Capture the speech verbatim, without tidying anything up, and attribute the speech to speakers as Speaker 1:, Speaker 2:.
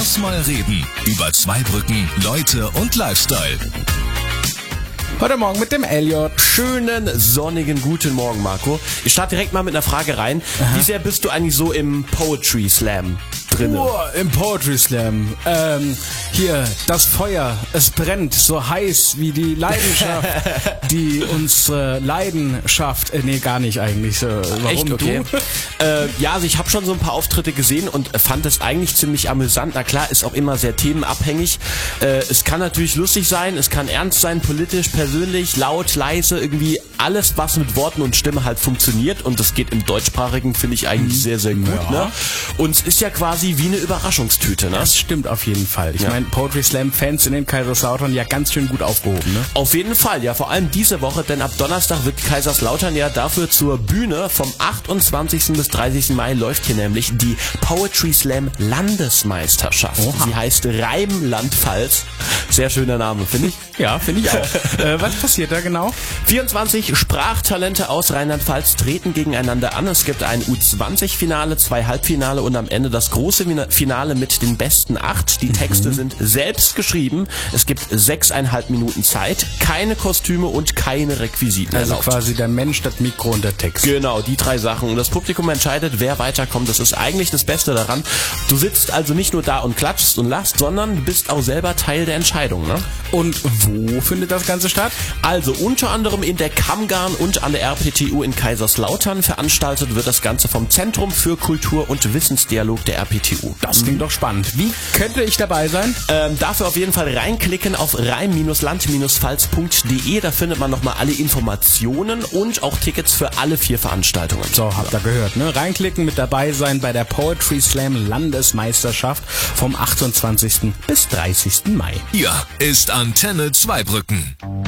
Speaker 1: Lass mal reden über Zweibrücken, Leute und Lifestyle.
Speaker 2: Heute Morgen mit dem Elliot.
Speaker 3: Schönen, sonnigen guten Morgen, Marco. Ich starte direkt mal mit einer Frage rein. Aha. Wie sehr bist du eigentlich so im Poetry Slam drinne?
Speaker 2: Oh, im Poetry Slam. Ähm, hier, das Feuer, es brennt so heiß wie die Leidenschaft, die unsere Leidenschaft, äh, nee, gar nicht eigentlich. Äh, warum
Speaker 3: Echt? Okay.
Speaker 2: du?
Speaker 3: Äh, ja, also ich habe schon so ein paar Auftritte gesehen und fand es eigentlich ziemlich amüsant. Na klar, ist auch immer sehr themenabhängig. Äh, es kann natürlich lustig sein, es kann ernst sein, politisch, persönlich, laut, leise, irgendwie alles, was mit Worten und Stimme halt funktioniert. Und das geht im Deutschsprachigen, finde ich eigentlich sehr, sehr gut. Ja. Ne? Und es ist ja quasi wie eine Überraschungstüte. Ne?
Speaker 2: Das stimmt auf jeden Fall. Ich
Speaker 3: ja.
Speaker 2: meine, Poetry Slam Fans in den Kaiserslautern ja ganz schön gut aufgehoben. Ne?
Speaker 3: Auf jeden Fall, ja, vor allem diese Woche, denn ab Donnerstag wird Kaiserslautern ja dafür zur Bühne. Vom achtundzwanzigsten bis dreißigsten Mai läuft hier nämlich die Poetry Slam Landesmeisterschaft. Oha. Sie heißt Rheinland-Pfalz. Sehr schöner Name, finde ich.
Speaker 2: Ja, finde ich auch. äh, was passiert da genau?
Speaker 3: vierundzwanzig Sprachtalente aus Rheinland-Pfalz treten gegeneinander an. Es gibt ein U zwanzig Finale, zwei Halbfinale und am Ende das große Finale mit den besten acht. Die Texte mhm. sind selbst geschrieben. Es gibt sechseinhalb Minuten Zeit, keine Kostüme und keine Requisiten
Speaker 2: Also
Speaker 3: erlaubt.
Speaker 2: quasi der Mensch, das Mikro und der Text.
Speaker 3: Genau, die drei Sachen. Und das Publikum entscheidet, wer weiterkommt. Das ist eigentlich das Beste daran. Du sitzt also nicht nur da und klatschst und lachst, sondern du bist auch selber Teil der Entscheidung. Ne?
Speaker 2: Und wo findet das Ganze statt?
Speaker 3: Also unter anderem in der Kammgarn und an der R P T U in Kaiserslautern. Veranstaltet wird das Ganze vom Zentrum für Kultur und Wissensdialog der R P T U.
Speaker 2: Das klingt doch spannend. Wie könnte ich dabei sein?
Speaker 3: Ähm, dafür auf jeden Fall reinklicken auf rhein-land-pfalz punkt de. Da findet man nochmal alle Informationen und auch Tickets für alle vier Veranstaltungen.
Speaker 2: So, habt ihr gehört, ne? Reinklicken, mit dabei sein bei der Poetry Slam Landesmeisterschaft vom achtundzwanzigsten bis dreißigsten Mai.
Speaker 1: Hier ist Antenne Zweibrücken.